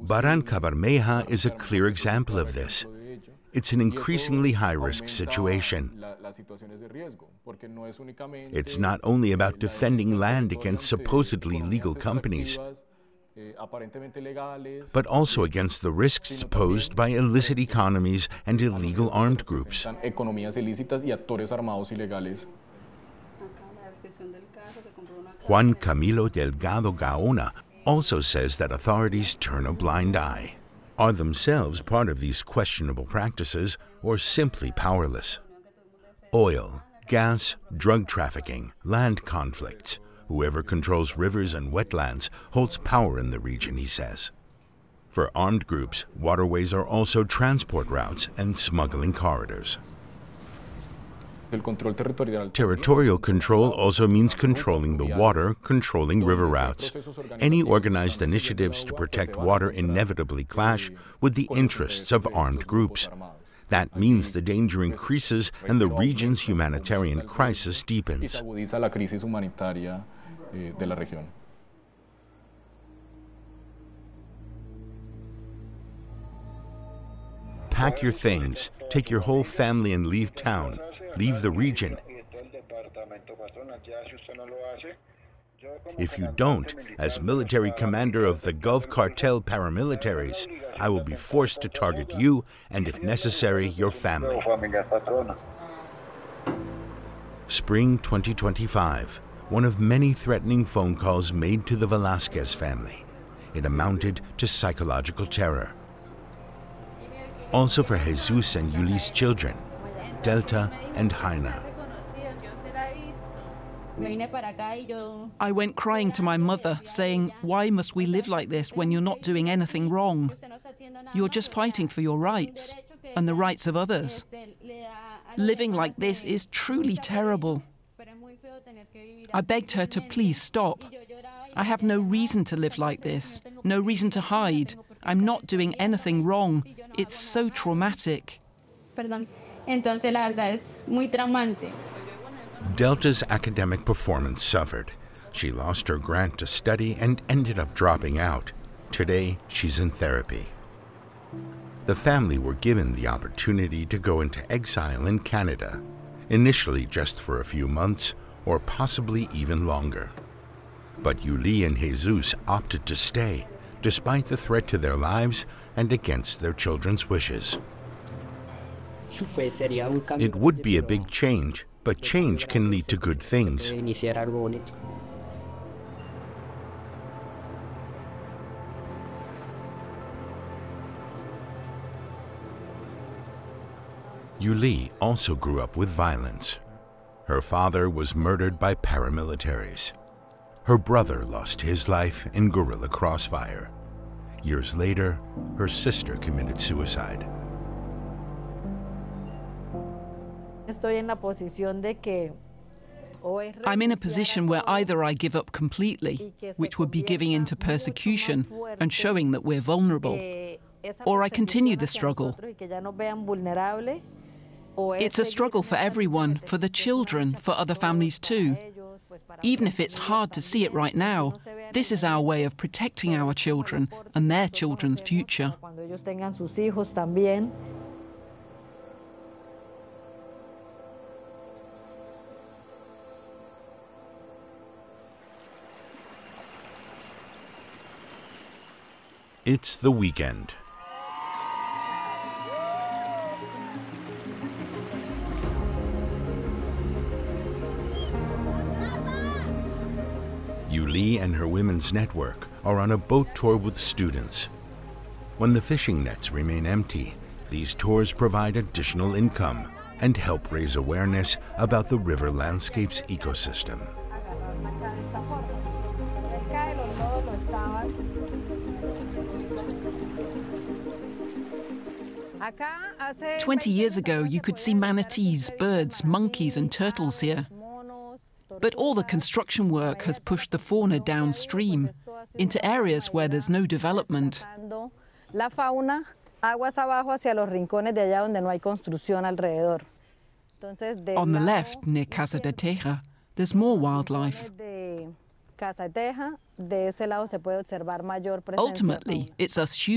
Barrancabermeja is a clear example of this. It's an increasingly high-risk situation. It's not only about defending land against supposedly legal companies, but also against the risks posed by illicit economies and illegal armed groups. Juan Camilo Delgado Gaona also says that authorities turn a blind eye, are themselves part of these questionable practices, or simply powerless. Oil, gas, drug trafficking, land conflicts. Whoever controls rivers and wetlands holds power in the region, he says. For armed groups, waterways are also transport routes and smuggling corridors. Territorial control also means controlling the water, controlling river routes. Any organized initiatives to protect water inevitably clash with the interests of armed groups. That means the danger increases and the region's humanitarian crisis deepens. Pack your things, take your whole family and leave town. Leave the region. If you don't, as military commander of the Gulf Cartel paramilitaries, I will be forced to target you and, if necessary, your family. Spring 2025, one of many threatening phone calls made to the Velasquez family. It amounted to psychological terror. Also for Jesus and Yuli's children, Delta and Haina. I went crying to my mother, saying, "Why must we live like this when you're not doing anything wrong? You're just fighting for your rights and the rights of others. Living like this is truly terrible." I begged her to please stop. I have no reason to live like this, no reason to hide. I'm not doing anything wrong. It's so traumatic. Delta's academic performance suffered. She lost her grant to study and ended up dropping out. Today, she's in therapy. The family were given the opportunity to go into exile in Canada, initially just for a few months, or possibly even longer. But Yuli and Jesus opted to stay, despite the threat to their lives and against their children's wishes. It would be a big change, but change can lead to good things. Yuli also grew up with violence. Her father was murdered by paramilitaries. Her brother lost his life in guerrilla crossfire. Years later, her sister committed suicide. I'm in a position where either I give up completely, which would be giving in to persecution and showing that we're vulnerable, or I continue the struggle. It's a struggle for everyone, for the children, for other families too. Even if it's hard to see it right now, this is our way of protecting our children and their children's future. It's the weekend. Yuli and her women's network are on a boat tour with students. When the fishing nets remain empty, these tours provide additional income and help raise awareness about the river landscape's ecosystem. 20 years ago, you could see manatees, birds, monkeys and turtles here. But all the construction work has pushed the fauna downstream into areas where there's no development. On the left, near Casa de Teja, there's more wildlife. Ultimately, it's us humans